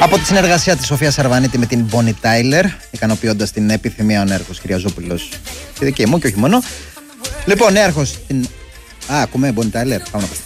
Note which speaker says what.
Speaker 1: Από τη συνεργασία της Σοφία Σαρβανίτη με την Bonnie Tyler, ικανοποιώντας την επιθυμία ο Νέαρχος Κυριαζόπουλος και δική μου και όχι μόνο. Λοιπόν, Νέαρχος. Ακούμε Bonnie Tyler. Πάμε να